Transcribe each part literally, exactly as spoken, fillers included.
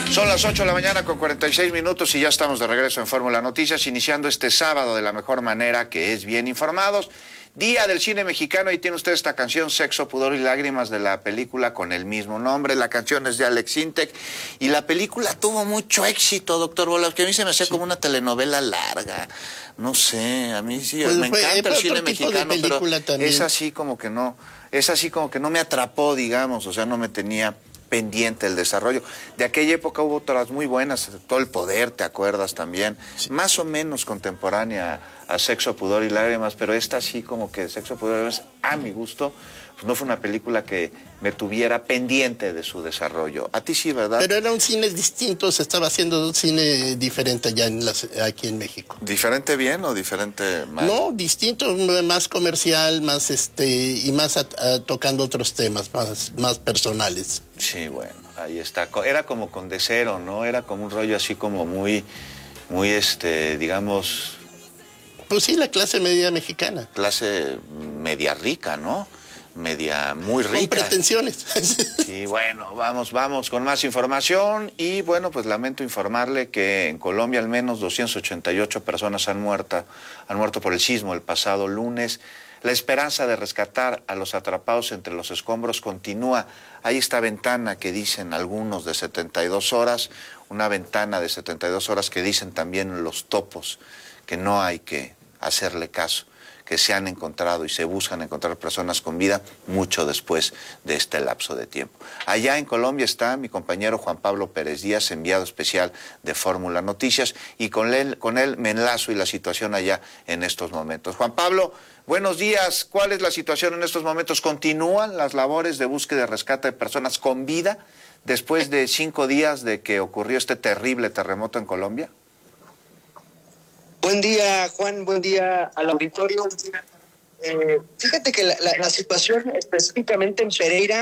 Son las ocho de la mañana con cuarenta y seis minutos y ya estamos de regreso en Fórmula Noticias, iniciando este sábado de la mejor manera, que es bien informados. Día del cine mexicano, y tiene usted esta canción Sexo, Pudor y Lágrimas de la película con el mismo nombre. La canción es de Alex Sintek y la película tuvo mucho éxito, doctor Bolas, que a mí se me hacía sí. como una telenovela larga. No sé, a mí sí, pues me fue, encanta el cine mexicano, pero también. es así como que no, es así como que no me atrapó, digamos, o sea, no me tenía pendiente el desarrollo. De aquella época hubo otras muy buenas, Todo el Poder, ¿te acuerdas también? Sí. Más o menos contemporánea a Sexo, Pudor y Lágrimas, pero esta sí como que Sexo, Pudor y Lágrimas, a mi gusto, pues no fue una película que me tuviera pendiente de su desarrollo. A ti sí, ¿verdad? Pero era un cine distinto, se estaba haciendo un cine diferente allá en las, aquí en México. ¿Diferente bien o diferente mal? No, distinto, más comercial, más este, y más a, a, tocando otros temas, más, más personales. Sí, bueno, ahí está. Era como con De Cero, ¿no? Era como un rollo así como muy, muy, este, digamos... Pues sí, la clase media mexicana. Clase media rica, ¿no? Media muy rica. Con pretensiones. Sí, bueno, vamos, vamos con más información. Y bueno, pues lamento informarle que en Colombia al menos doscientas ochenta y ocho personas han muerto, han muerto por el sismo el pasado lunes. La esperanza de rescatar a los atrapados entre los escombros continúa. Hay esta ventana que dicen algunos de setenta y dos horas, una ventana de setenta y dos horas que dicen también los topos, que no hay que hacerle caso, que se han encontrado y se buscan encontrar personas con vida mucho después de este lapso de tiempo. Allá en Colombia está mi compañero Juan Pablo Pérez Díaz, enviado especial de Fórmula Noticias, y con él, con él me enlazo y la situación allá en estos momentos. Juan Pablo, buenos días. ¿Cuál es la situación en estos momentos? ¿Continúan las labores de búsqueda y rescate de personas con vida después de cinco días de que ocurrió este terrible terremoto en Colombia? Buen día, Juan, buen día al auditorio. Eh, fíjate que la, la, la situación específicamente en Pereira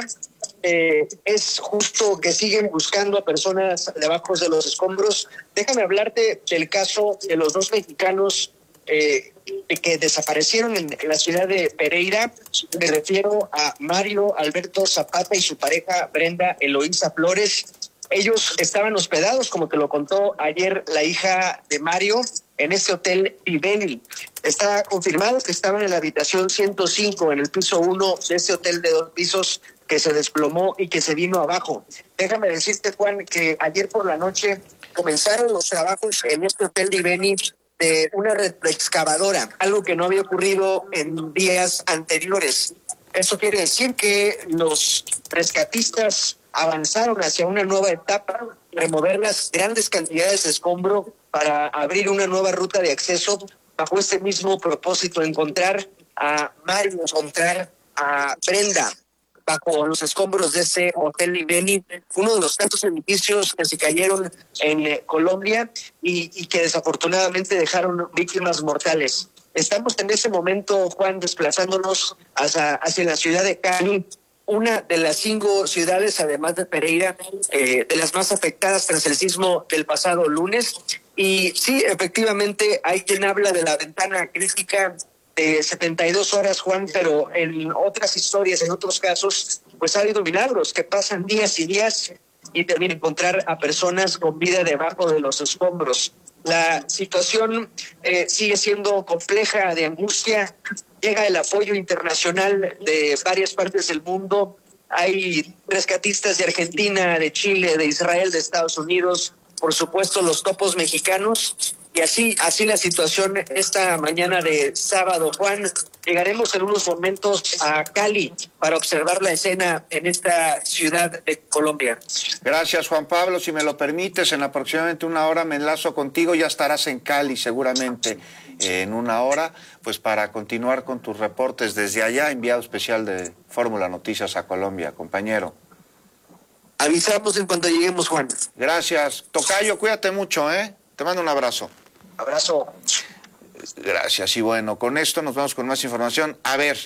eh, es justo que siguen buscando a personas debajo de los escombros. Déjame hablarte del caso de los dos mexicanos eh, que desaparecieron en, en la ciudad de Pereira. Me refiero a Mario Alberto Zapata y su pareja Brenda Eloísa Flores. Ellos estaban hospedados, como te lo contó ayer la hija de Mario, en este hotel Viveni. Está confirmado que estaban en la habitación ciento cinco, en el piso uno de este hotel de dos pisos que se desplomó y que se vino abajo. Déjame decirte, Juan, que ayer por la noche comenzaron los trabajos en este hotel Viveni de una retroexcavadora, algo que no había ocurrido en días anteriores. Eso quiere decir que los rescatistas avanzaron hacia una nueva etapa, remover las grandes cantidades de escombro para abrir una nueva ruta de acceso bajo este mismo propósito, encontrar a Mario, encontrar a Brenda bajo los escombros de ese hotel Viveni, uno de los tantos edificios que se cayeron en eh, Colombia y, y que desafortunadamente dejaron víctimas mortales. Estamos en ese momento, Juan, desplazándonos hacia, hacia la ciudad de Cali, una de las cinco ciudades, además de Pereira, eh, de las más afectadas tras el sismo del pasado lunes. Y sí, efectivamente, hay quien habla de la ventana crítica de setenta y dos horas, Juan, pero en otras historias, en otros casos, pues ha habido milagros que pasan días y días y también encontrar a personas con vida debajo de los escombros. La situación eh, sigue siendo compleja, de angustia. Llega el apoyo internacional de varias partes del mundo. Hay rescatistas de Argentina, de Chile, de Israel, de Estados Unidos, por supuesto los topos mexicanos. Y así, así la situación esta mañana de sábado, Juan. Llegaremos en unos momentos a Cali para observar la escena en esta ciudad de Colombia. Gracias, Juan Pablo. Si me lo permites, en aproximadamente una hora me enlazo contigo. Ya estarás en Cali seguramente eh, en una hora, pues para continuar con tus reportes desde allá, enviado especial de Fórmula Noticias a Colombia, compañero. Avisamos en cuanto lleguemos, Juan. Gracias. Tocayo, cuídate mucho, ¿eh? Te mando un abrazo. Abrazo. Gracias. Y bueno, con esto nos vamos con más información. A ver,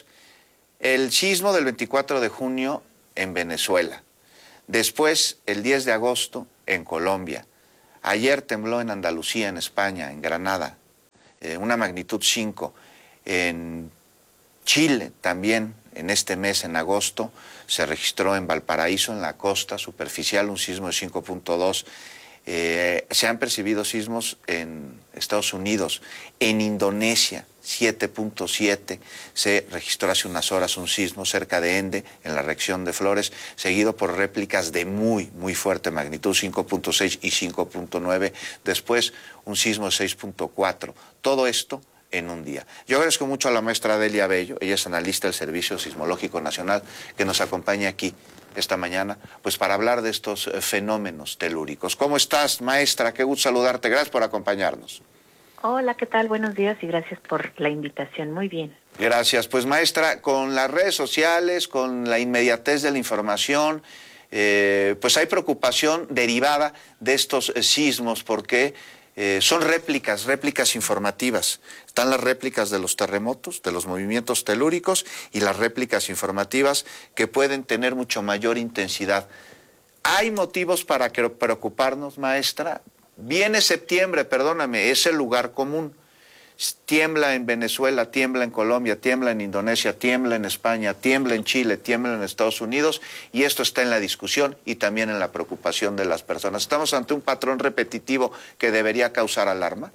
el sismo del veinticuatro de junio en Venezuela. Después, el diez de agosto, en Colombia. Ayer tembló en Andalucía, en España, en Granada, eh, una magnitud cinco. En Chile también en este mes, en agosto, se registró en Valparaíso, en la costa superficial, un sismo de cinco punto dos. Eh, se han percibido sismos en Estados Unidos, en Indonesia, siete punto siete. Se registró hace unas horas un sismo cerca de Ende, en la región de Flores, seguido por réplicas de muy, muy fuerte magnitud, cinco punto seis y cinco punto nueve. Después, un sismo de seis punto cuatro. Todo esto en un día. Yo agradezco mucho a la maestra Delia Bello, ella es analista del Servicio Sismológico Nacional, que nos acompaña aquí esta mañana, pues para hablar de estos eh, fenómenos telúricos. ¿Cómo estás, maestra? Qué gusto saludarte. Gracias por acompañarnos. Hola, ¿qué tal? Buenos días y gracias por la invitación. Muy bien. Gracias. Pues, maestra, con las redes sociales, con la inmediatez de la información, eh, pues hay preocupación derivada de estos eh, sismos, porque Eh, son réplicas, réplicas informativas. Están las réplicas de los terremotos, de los movimientos telúricos, y las réplicas informativas que pueden tener mucho mayor intensidad. ¿Hay motivos para que preocuparnos, maestra? Viene septiembre, perdóname, es el lugar común. Tiembla en Venezuela, tiembla en Colombia, tiembla en Indonesia, tiembla en España, tiembla en Chile, tiembla en Estados Unidos, y esto está en la discusión y también en la preocupación de las personas. ¿Estamos ante un patrón repetitivo que debería causar alarma?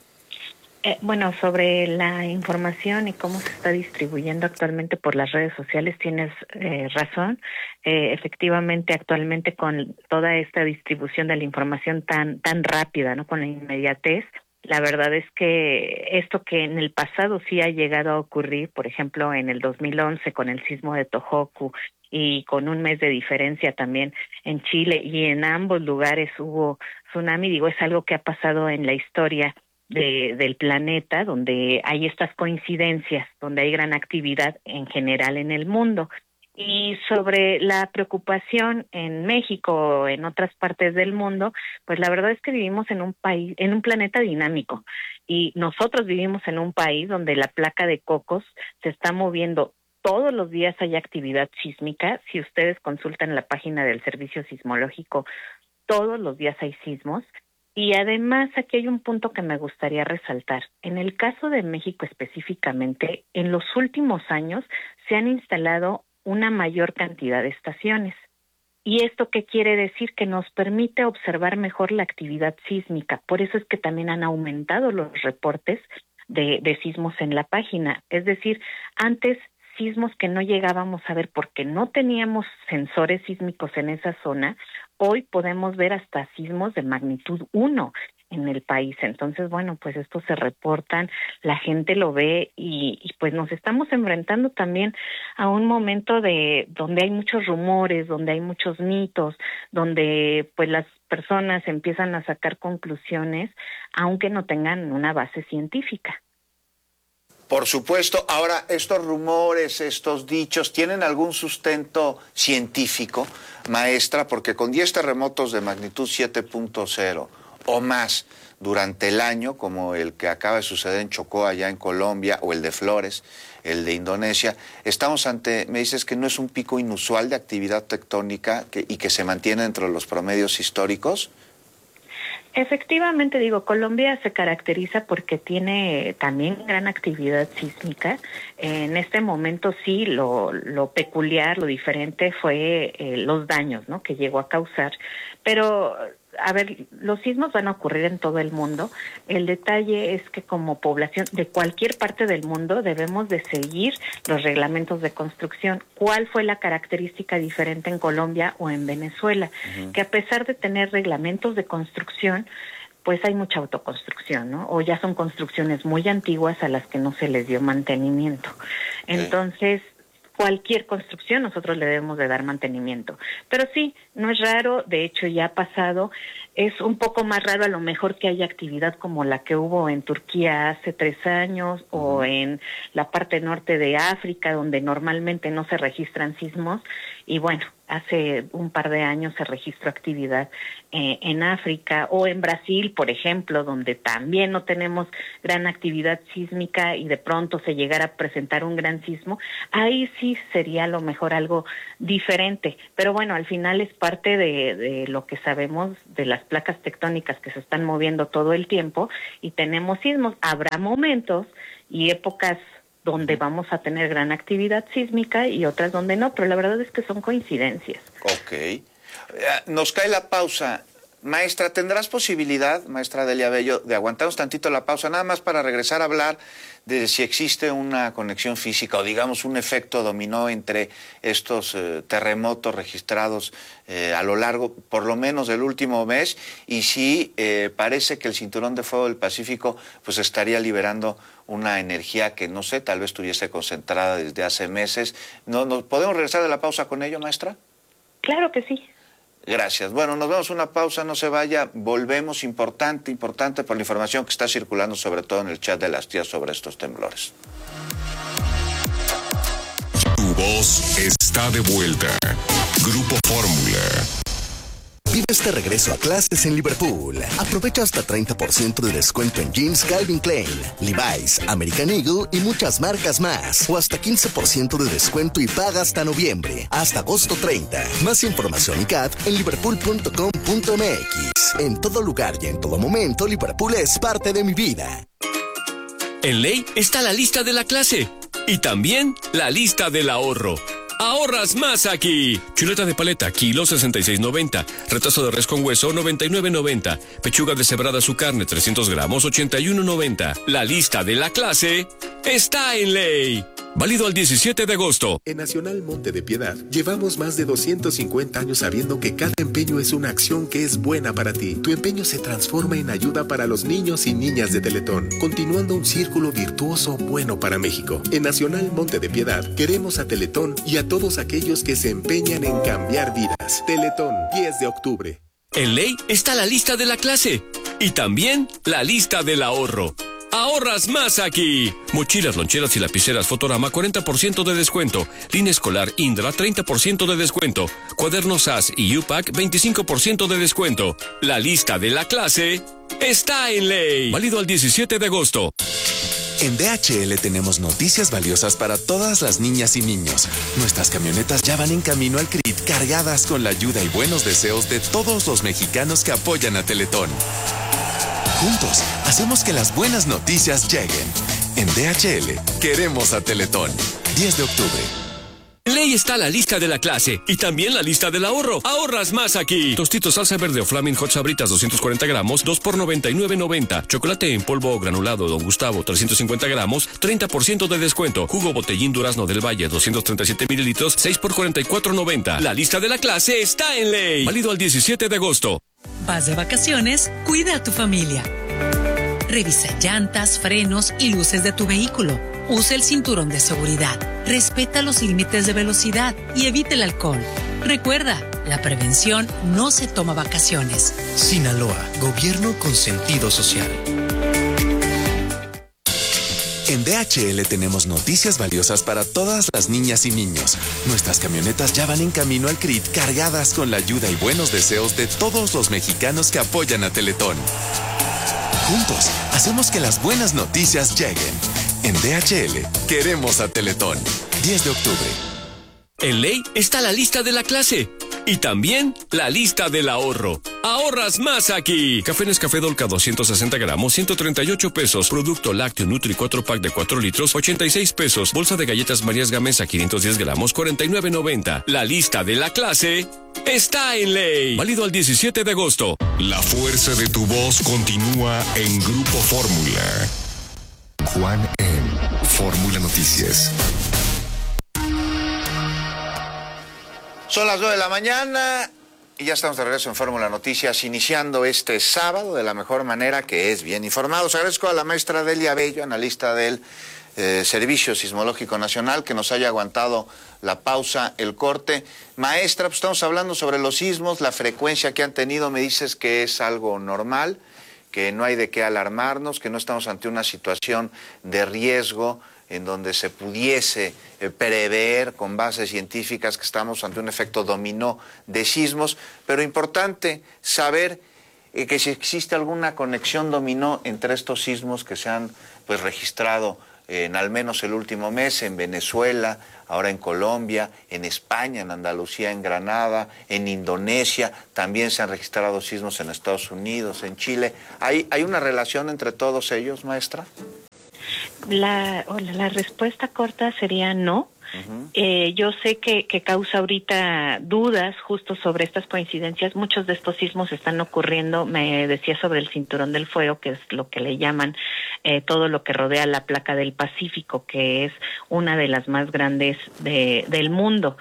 Eh, bueno, sobre la información y cómo se está distribuyendo actualmente por las redes sociales, tienes eh, razón. Eh, efectivamente, actualmente con toda esta distribución de la información tan, tan rápida, ¿no? Con la inmediatez, la verdad es que esto que en el pasado sí ha llegado a ocurrir, por ejemplo, en el dos mil once con el sismo de Tohoku y con un mes de diferencia también en Chile, y en ambos lugares hubo tsunami, digo, es algo que ha pasado en la historia de, del planeta, donde hay estas coincidencias, donde hay gran actividad en general en el mundo. Y sobre la preocupación en México o en otras partes del mundo, pues la verdad es que vivimos en un país, en un planeta dinámico, y nosotros vivimos en un país donde la placa de Cocos se está moviendo. Todos los días hay actividad sísmica. Si ustedes consultan la página del Servicio Sismológico, todos los días hay sismos. Y además aquí hay un punto que me gustaría resaltar. En el caso de México específicamente, en los últimos años se han instalado una mayor cantidad de estaciones. ¿Y esto qué quiere decir? Que nos permite observar mejor la actividad sísmica. Por eso es que también han aumentado los reportes de, de sismos en la página. Es decir, antes sismos que no llegábamos a ver porque no teníamos sensores sísmicos en esa zona, hoy podemos ver hasta sismos de magnitud uno en el país. Entonces, bueno, pues estos se reportan, la gente lo ve, y, y pues nos estamos enfrentando también a un momento de donde hay muchos rumores, donde hay muchos mitos, donde pues las personas empiezan a sacar conclusiones aunque no tengan una base científica. Por supuesto. Ahora, estos rumores, estos dichos, ¿tienen algún sustento científico, maestra? Porque con diez terremotos de magnitud siete punto cero o más durante el año, como el que acaba de suceder en Chocó, allá en Colombia, o el de Flores, el de Indonesia, estamos ante, me dices que no es un pico inusual de actividad tectónica que, y que se mantiene entre los promedios históricos. Efectivamente, digo, Colombia se caracteriza porque tiene también gran actividad sísmica. En este momento sí, lo, lo peculiar, lo diferente fue eh, los daños, ¿no?, que llegó a causar. Pero, a ver, los sismos van a ocurrir en todo el mundo. El detalle es que como población de cualquier parte del mundo debemos de seguir los reglamentos de construcción. ¿Cuál fue la característica diferente en Colombia o en Venezuela? Uh-huh. Que a pesar de tener reglamentos de construcción, pues hay mucha autoconstrucción, ¿no? O ya son construcciones muy antiguas a las que no se les dio mantenimiento. Entonces, cualquier construcción nosotros le debemos de dar mantenimiento. Pero sí, no es raro, de hecho ya ha pasado. Es un poco más raro a lo mejor que haya actividad como la que hubo en Turquía hace tres años, uh-huh, o en la parte norte de África, donde normalmente no se registran sismos. Y bueno, hace un par de años se registró actividad eh, en África, o en Brasil, por ejemplo, donde también no tenemos gran actividad sísmica y de pronto se llegara a presentar un gran sismo. Ahí sí sería a lo mejor algo diferente. Pero bueno, al final es parte de, de lo que sabemos de las placas tectónicas que se están moviendo todo el tiempo, y tenemos sismos. Habrá momentos y épocas donde vamos a tener gran actividad sísmica y otras donde no, pero la verdad es que son coincidencias. Ok. Nos cae la pausa. Maestra, ¿tendrás posibilidad, maestra Delia Bello, de aguantarnos tantito la pausa, nada más para regresar a hablar de si existe una conexión física o digamos un efecto dominó entre estos eh, terremotos registrados eh, a lo largo, por lo menos del último mes, y si eh, parece que el cinturón de fuego del Pacífico pues estaría liberando una energía que, no sé, tal vez estuviese concentrada desde hace meses? ¿No, no, ¿Podemos regresar de la pausa con ello, maestra? Claro que sí. Gracias. Bueno, nos vemos una pausa, no se vaya, volvemos, importante, importante por la información que está circulando sobre todo en el chat de las tías sobre estos temblores. Tu voz está de vuelta. Grupo Fórmula. Vive este regreso a clases en Liverpool. Aprovecha hasta treinta por ciento de descuento en jeans Calvin Klein, Levi's, American Eagle y muchas marcas más. O hasta quince por ciento de descuento y paga hasta noviembre, hasta agosto treinta. Más información y C A T en liverpool punto com punto m x. En todo lugar y en todo momento, Liverpool es parte de mi vida. En Ley está la lista de la clase y también la lista del ahorro. ¡Ahorras más aquí! Chuleta de paleta, kilo sesenta y seis noventa. Retazo de res con hueso, noventa y nueve noventa. Pechuga deshebrada su carne, trescientos gramos, ochenta y uno noventa. La lista de la clase está en Ley. Válido al diecisiete de agosto. En Nacional Monte de Piedad llevamos más de doscientos cincuenta años sabiendo que cada empeño es una acción que es buena para ti. Tu empeño se transforma en ayuda para los niños y niñas de Teletón, continuando un círculo virtuoso bueno para México. En Nacional Monte de Piedad queremos a Teletón y a todos aquellos que se empeñan en cambiar vidas. Teletón, diez de octubre. En Ley está la lista de la clase y también la lista del ahorro. ¡Ahorras más aquí! Mochilas, loncheras y lapiceras Fotorama, cuarenta por ciento de descuento. Línea escolar Indra, treinta por ciento de descuento. Cuadernos A S y U P A C, veinticinco por ciento de descuento. La lista de la clase está en Ley. Válido al diecisiete de agosto. En D H L tenemos noticias valiosas para todas las niñas y niños. Nuestras camionetas ya van en camino al C R I T cargadas con la ayuda y buenos deseos de todos los mexicanos que apoyan a Teletón. Juntos, hacemos que las buenas noticias lleguen. En D H L, queremos a Teletón. diez de octubre. En Ley está la lista de la clase y también la lista del ahorro. ¡Ahorras más aquí! Tostitos salsa verde o Flaming Hot Sabritas doscientos cuarenta gramos, dos por noventa y nueve noventa. Chocolate en polvo o granulado Don Gustavo trescientos cincuenta gramos, treinta por ciento de descuento. Jugo Botellín Durazno del Valle doscientos treinta y siete mililitros, seis por cuarenta y cuatro noventa. La lista de la clase está en Ley. Válido al diecisiete de agosto. Vas de vacaciones, cuida a tu familia. Revisa llantas, frenos y luces de tu vehículo. Usa el cinturón de seguridad. Respeta los límites de velocidad y evite el alcohol. Recuerda, la prevención no se toma vacaciones. Sinaloa, gobierno con sentido social. En D H L tenemos noticias valiosas para todas las niñas y niños. Nuestras camionetas ya van en camino al C R I T cargadas con la ayuda y buenos deseos de todos los mexicanos que apoyan a Teletón. Juntos, hacemos que las buenas noticias lleguen. En D H L, queremos a Teletón. diez de octubre. En Ley está la lista de la clase y también la lista del ahorro. ¡Ahorras más aquí! Café Nescafé Dolca doscientos sesenta gramos, ciento treinta y ocho pesos. Producto lácteo Nutri cuatro pack de cuatro litros, ochenta y seis pesos. Bolsa de galletas Marías Gamesa quinientos diez gramos, cuarenta y nueve noventa. La lista de la clase está en Ley. Válido al diecisiete de agosto. La fuerza de tu voz continúa en Grupo Fórmula. Juan en Fórmula Noticias. Son las nueve de la mañana y ya estamos de regreso en Fórmula Noticias, iniciando este sábado de la mejor manera, que es bien informados. Agradezco a la maestra Delia Bello, analista del eh, Servicio Sismológico Nacional, que nos haya aguantado la pausa, el corte. Maestra, pues estamos hablando sobre los sismos, la frecuencia que han tenido. Me dices que es algo normal, que no hay de qué alarmarnos, que no estamos ante una situación de riesgo en donde se pudiese eh, prever con bases científicas que estamos ante un efecto dominó de sismos, pero importante saber eh, que si existe alguna conexión dominó entre estos sismos que se han pues registrado eh, en al menos el último mes en Venezuela, ahora en Colombia, en España, en Andalucía, en Granada, en Indonesia, también se han registrado sismos en Estados Unidos, en Chile. ¿Hay, hay una relación entre todos ellos, maestra? La, hola, la respuesta corta sería no. Uh-huh. Eh, yo sé que, que causa ahorita dudas justo sobre estas coincidencias. Muchos de estos sismos están ocurriendo, me decía, sobre el cinturón del fuego, que es lo que le llaman eh, todo lo que rodea la placa del Pacífico, que es una de las más grandes de, del mundo.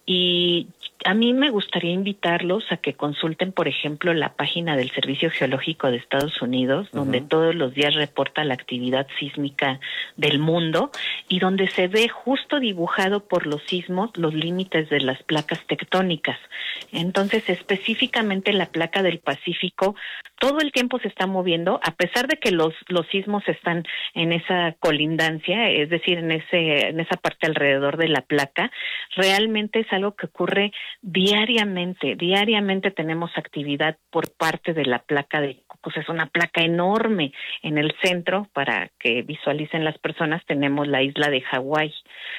Y a mí me gustaría invitarlos a que consulten, por ejemplo, la página del Servicio Geológico de Estados Unidos, uh-huh. donde todos los días reporta la actividad sísmica del mundo y donde se ve justo dibujado por los sismos los límites de las placas tectónicas. Entonces, específicamente la placa del Pacífico todo el tiempo se está moviendo, a pesar de que los los sismos están en esa colindancia, es decir, en ese en esa parte alrededor de la placa. Realmente es algo que ocurre diariamente, diariamente tenemos actividad por parte de la placa de, pues es una placa enorme. En el centro, para que visualicen las personas, tenemos la isla de Hawái.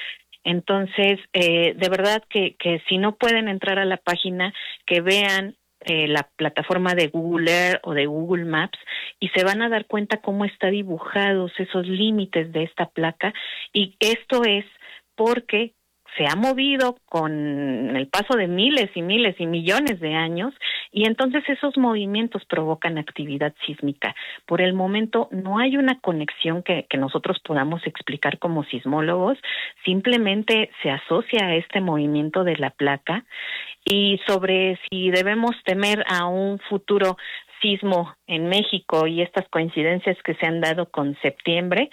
Entonces, eh, de verdad que, que si no pueden entrar a la página, que vean eh, la plataforma de Google Earth o de Google Maps y se van a dar cuenta cómo está dibujados esos límites de esta placa, y esto es porque se ha movido con el paso de miles y miles y millones de años, y entonces esos movimientos provocan actividad sísmica. Por el momento no hay una conexión que, que nosotros podamos explicar como sismólogos, simplemente se asocia a este movimiento de la placa. Y sobre si debemos temer a un futuro sismo en México y estas coincidencias que se han dado con septiembre,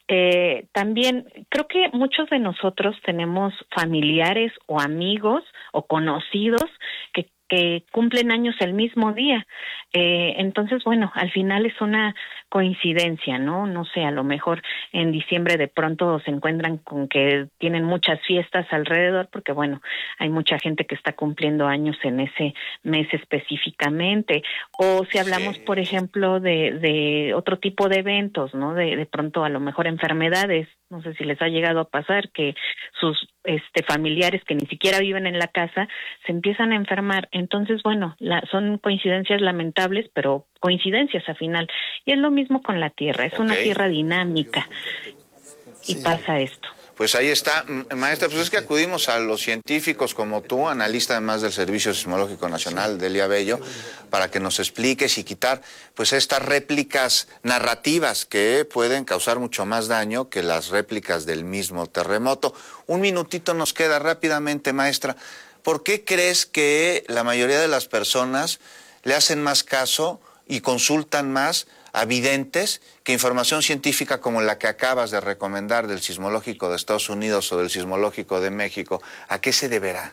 eh, también creo que muchos de nosotros tenemos familiares o amigos o conocidos que que cumplen años el mismo día. Eh, entonces, bueno, al final es una coincidencia, ¿no? No sé, a lo mejor en diciembre de pronto se encuentran con que tienen muchas fiestas alrededor, porque, bueno, hay mucha gente que está cumpliendo años en ese mes específicamente. O si hablamos, sí. por ejemplo, de, de otro tipo de eventos, ¿no? De, de pronto, a lo mejor enfermedades. No sé si les ha llegado a pasar que sus este familiares que ni siquiera viven en la casa se empiezan a enfermar. Entonces, bueno, la, son coincidencias lamentables, pero coincidencias al final. Y es lo mismo con la Tierra, es okay. una Tierra dinámica y sí. pasa esto. Pues ahí está, maestra, pues es que acudimos a los científicos como tú, analista además del Servicio Sismológico Nacional, Delia Bello, para que nos expliques y quitar pues estas réplicas narrativas que pueden causar mucho más daño que las réplicas del mismo terremoto. Un minutito nos queda rápidamente, maestra. ¿Por qué crees que la mayoría de las personas le hacen más caso y consultan más a videntes que información científica como la que acabas de recomendar del Sismológico de Estados Unidos o del Sismológico de México? ¿A qué se deberá?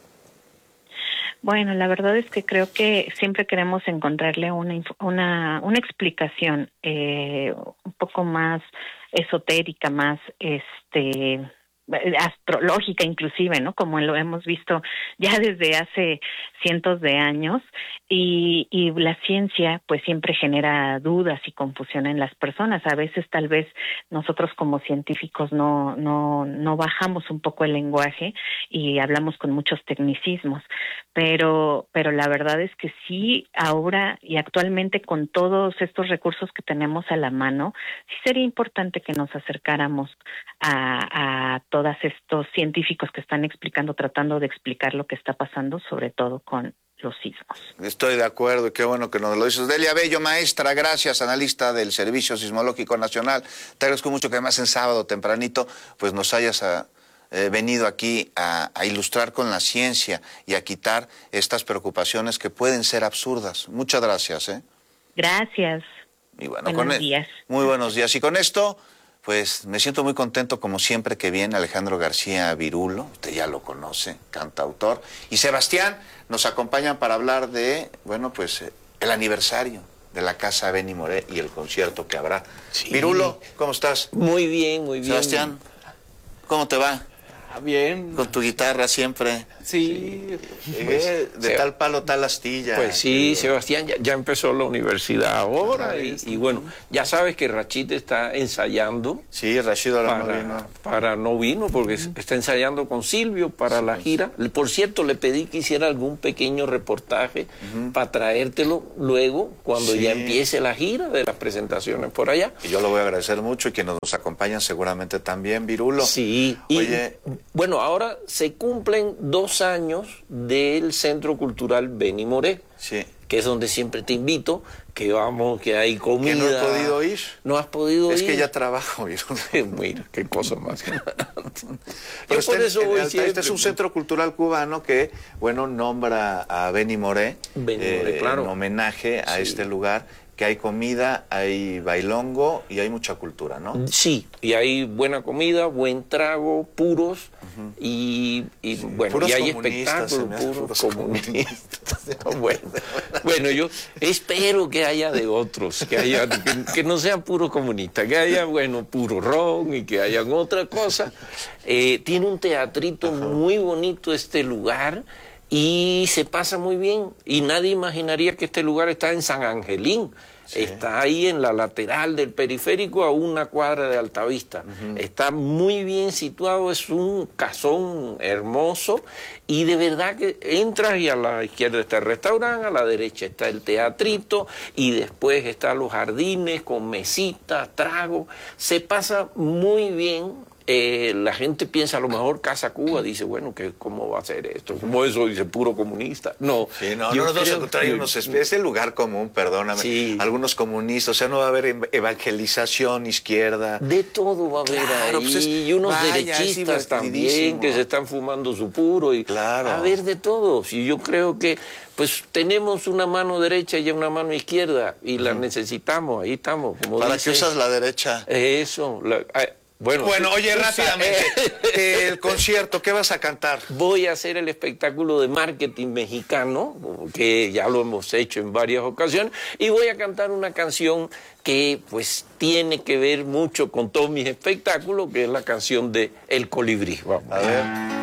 Bueno, la verdad es que creo que siempre queremos encontrarle una una, una explicación eh, un poco más esotérica, más este astrológica inclusive, ¿no? Como lo hemos visto ya desde hace cientos de años, y, y la ciencia pues siempre genera dudas y confusión en las personas. A veces tal vez nosotros como científicos no no no bajamos un poco el lenguaje y hablamos con muchos tecnicismos, pero pero la verdad es que sí, ahora y actualmente con todos estos recursos que tenemos a la mano, sí sería importante que nos acercáramos a, a todos estos científicos que están explicando, tratando de explicar lo que está pasando, sobre todo con los sismos. Estoy de acuerdo, y qué bueno que nos lo dices. Delia Bello, maestra, gracias, analista del Servicio Sismológico Nacional. Te agradezco mucho que además en sábado tempranito pues nos hayas a, eh, venido aquí a, a ilustrar con la ciencia y a quitar estas preocupaciones que pueden ser absurdas. Muchas gracias. ¿eh? Gracias. Y bueno, buenos con días. Muy buenos días. Y con esto, pues me siento muy contento como siempre que viene Alejandro García Virulo, usted ya lo conoce, cantautor, y Sebastián nos acompañan para hablar de, bueno, pues el aniversario de la Casa Benny Moré y el concierto que habrá. Sí. Virulo, ¿cómo estás? Muy bien, muy bien. Sebastián, ¿cómo te va? Ah, bien. Con tu guitarra siempre. Sí. Eh, Pues, de se- tal palo, tal astilla. Pues sí, Eh, Sebastián ya, ya empezó la universidad ahora y, y bueno, ya sabes que Rachid está ensayando. Sí, Rachid ahora no para, vino. para no vino porque está ensayando con Silvio para la gira. Por cierto, le pedí que hiciera algún pequeño reportaje para traértelo luego cuando Sí. ya empiece la gira de las presentaciones por allá. Y yo lo voy a agradecer mucho y que nos acompañan seguramente también, Virulo. Sí, y Oye, bueno, ahora se cumplen dos años del Centro Cultural Benny Moré, sí. que es donde siempre te invito, que vamos, que hay comida. Que no he podido ir. ¿No has podido Es ir? que ya trabajo, Virulo. Mira, qué cosa más. Pero Yo está por en- eso en voy Alta- siempre. Este es un centro cultural cubano que, bueno, nombra a Benny Moré, Benny Moré, claro. en homenaje a Sí. este lugar, que hay comida, hay bailongo y hay mucha cultura, ¿no? Sí, y hay buena comida, buen trago, puros, y, y, bueno, Puros y hay comunistas, se espectáculos, me hacen puros puros comunistas. bueno, bueno, yo espero que haya de otros, que haya, que, que no sean puros comunistas, que haya, bueno, puro ron y que hayan otra cosa. Eh, tiene un teatrito muy bonito este lugar. Y se pasa muy bien. Y nadie imaginaría que este lugar está en San Angelín. Sí. Está ahí en la lateral del periférico a una cuadra de Altavista. Uh-huh. Está muy bien situado, es un casón hermoso. Y de verdad que entras y a la izquierda está el restaurante, a la derecha está el teatrito y después están los jardines con mesitas, tragos. Se pasa muy bien. Eh, la gente piensa a lo mejor Casa Cuba, dice, bueno, que ¿cómo va a ser esto? ¿Cómo eso? Dice, puro comunista. No, sí, no, yo no nos vamos a creo encontrar que- unos espe- es el lugar común, perdóname. Sí. Algunos comunistas, o sea, no va a haber ev- evangelización izquierda. De todo va a haber Claro, ahí, pues es- y unos vaya, es derechistas también divertidísimo. que se están fumando su puro y Claro. a ver de todos. Y yo creo que pues tenemos una mano derecha y una mano izquierda y la necesitamos, ahí estamos. Como ¿Para dice- qué usas la derecha? Eso. la- ah, bueno, Bueno, tú- oye, tú rápidamente, sabes. el concierto, ¿qué vas a cantar? Voy a hacer el espectáculo de marketing mexicano, que ya lo hemos hecho en varias ocasiones, y voy a cantar una canción que pues tiene que ver mucho con todos mis espectáculos, que es la canción de El Colibrí. Vamos. A ver.